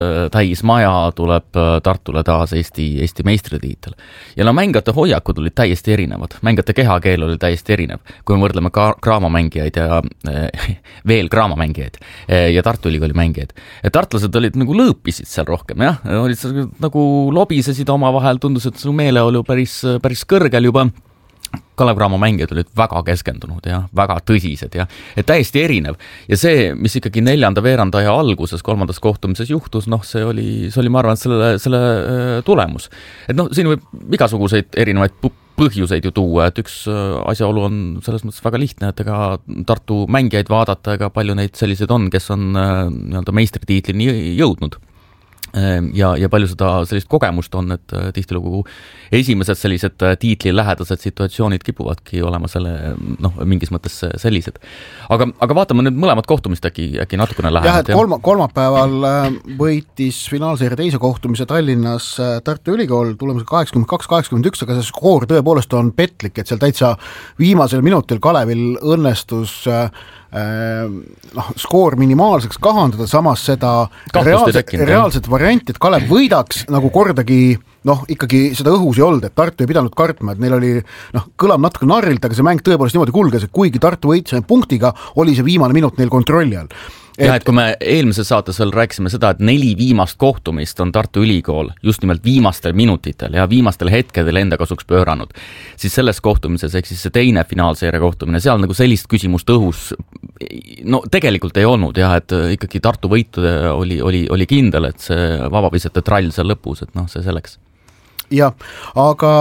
täismaja, tuleb Tartule taas Eesti meistritiitel. Ja mängijate hoiakud olid täiesti erinevad. Mängijate kehakeel oli täiesti erinev. Kui me võrdleme kraamamängijaid ja veel kraamamängijaid ja Tartu Ülikooli mängijaid. Ja tartlased olid nagu lõõpisid seal rohkem, jah. Olid nagu lobisesid oma vahel, tundus, et su meele oli päris kõrgel juba. Kalev Cramo mängijad olid väga keskendunud ja väga tõsised ja täiesti erinev. Ja see, mis ikkagi 4. veerandaja alguses 3. kohtumises juhtus, see oli ma arvan, selle tulemus. Et siin võib igasuguseid erinevaid põhjuseid ju tuua, et üks asjaolu on selles mõttes väga lihtne, et ega Tartu mängijaid vaadata, ega palju neid selliseid on, kes on meistritiitlini jõudnud. Ja palju seda sellist kogemust on, et tihtilugu esimesed sellised tiitli lähedased situatsioonid kipuvadki olema mingis mõttes sellised. Aga vaatame nüüd mõlemad kohtumist äkki natukene lähemalt. Jah, et kolmapäeval võitis finaalseeria teise kohtumise Tallinnas Tartu Ülikool tulemusega 82-81, aga see skoor tõepoolest on petlik, et seal täitsa viimasel minutil Kalevil õnnestus skoor minimaalseks kahandada, samas seda reaalset varianti, et Kalev võidaks nagu kordagi ikkagi seda õhus ei olnud, et Tartu ei pidanud kartma, et neil oli kõlab natuke narrilt, aga see mäng tõepoolest niimoodi kulges, et kuigi Tartu võitis punktiga, oli see viimane minut neil kontrolli all. Et kui me eelmises saates veel rääkisime seda, et 4 viimast kohtumist on Tartu Ülikool just nimelt viimastel minutitel ja viimastel hetkedel enda kasuks pööranud, siis selles kohtumises, ehk siis see teine finaalseeria kohtumine, seal nagu sellist küsimust õhus tegelikult ei olnud jah, et ikkagi Tartu võit oli kindel, et see vabavisete trall seal lõpus, et see selleks. Ja, aga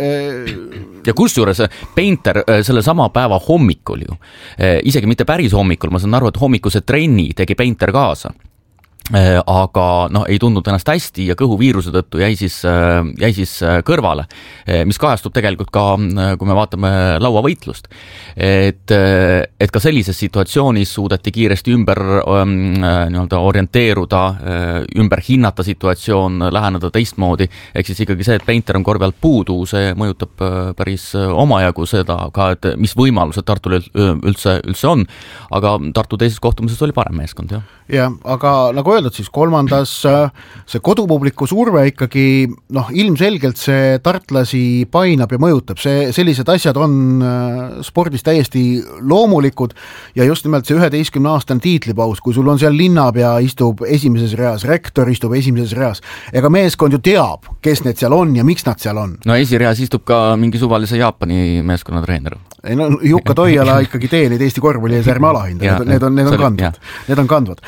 ja kusjuures Painter selle sama päeva hommikul ju, isegi mitte päris hommikul, ma saan aru, et hommikuse trenni tegi Painter kaasa, aga ei tundnud ennast hästi ja kõhuviiruse tõttu jäi siis kõrvale, mis kajastub tegelikult ka, kui me vaatame lauavõitlust. Et ka sellises situatsioonis suudeti kiiresti ümber orienteeruda, ümber hinnata situatsioon, läheneda teistmoodi, ehk siis ikkagi see, et Painter on korvi alt puudu, see mõjutab päris omajagu seda ka, et mis võimalused Tartul üldse on, aga Tartu teises kohtumises oli parem meeskond, jah. Ja, aga nagu öeldud, siis kolmandas see kodupubliku surve ikkagi, ilmselgelt see tartlasi painab ja mõjutab. Sellised asjad on spordis täiesti loomulikud ja just nimelt see 11-aastane tiitlipaus, kui sul on seal linnapea istub esimeses reas, rektor istub esimeses reas, ega meeskond ju teab, kes need seal on ja miks nad seal on. Esireas istub ka mingi suvalise Jaapani meeskonna treener. Jukka Toiala ikkagi teenid Eesti korvpalli ja särme alahinda, need on kandvad.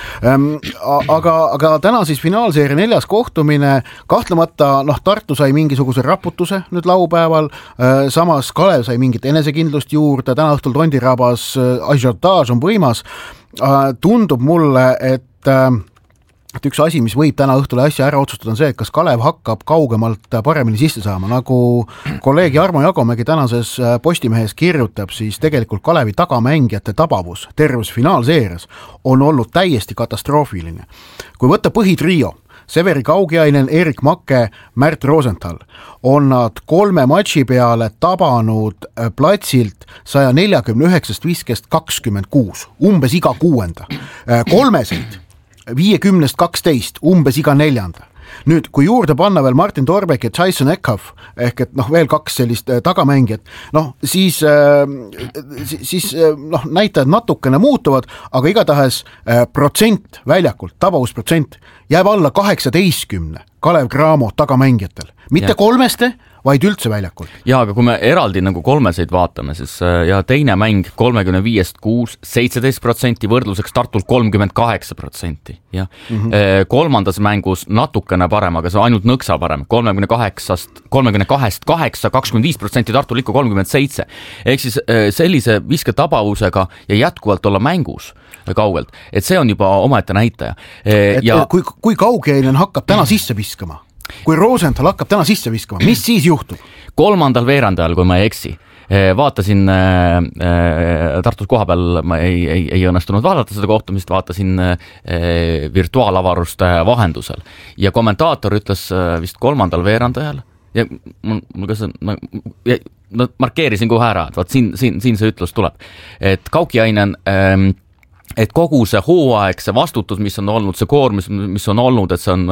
Aga täna siis finaalseeria 4. kohtumine, kahtlemata Tartu sai mingisuguse raputuse nüüd laupäeval, samas Kalev sai mingit enesekindlust juurde, täna õhtul Tondirabas ažiotaaž on võimas. Tundub mulle, et üks asi, mis võib täna õhtule asja ära otsustada, on see, et kas Kalev hakkab kaugemalt paremini sisse saama. Nagu kolleeg Jarmo Jagomägi tänases Postimehes kirjutab, siis tegelikult Kalevi tagamängijate tabavus terves finaalseerias on olnud täiesti katastroofiline. Kui võtta põhitrio, Severi Kaugiainen, Erik Make, Märt Rosenthal, on nad 3 matši peale tabanud platsilt 149-50-26, umbes iga 6. Kolmeseid 50-12, umbes iga 4. Nüüd, kui juurde panna veel Martin Torbek ja Jason Eckhoff, ehk et veel 2 sellist tagamängijat, siis näitajad natukene muutuvad, aga igatahes protsent väljakult, tabavusprotsent jääb alla 18 Kalev Cramo tagamängijatel. Mitte 3, vaid üldse väljakul. Ja, aga kui me eraldi nagu kolmeseid vaatame, siis ja teine mäng 35-6, 17%, võrdluseks Tartul 38%. Ja. Kolmandas mängus natukene parem, aga see on ainult nõksa parem. 32-8, 25%, Tartul ikka 37%. Ehk siis sellise visketabavusega ja jätkuvalt olla mängus kaugelt, et see on juba omaette näitaja. Kui Kaugiainen hakkab täna sisse viskama, kui Rosenthal hakkab täna sisse viskama, mis siis juhtub? 3. veerandajal, kui ma ei eksi, vaatasin Tartus kohapeal, ma ei õnnestunud vaadata seda kohtumist, vaatasin virtuaalavaruste vahendusel ja kommentaator ütles vist 3. veerandajal ja markeerisin kohe ära, et vaat siin see ütlus tuleb, et Kaugiainen et kogu see hooaeg, see vastutus, mis on olnud, see koormus, mis on olnud, et see on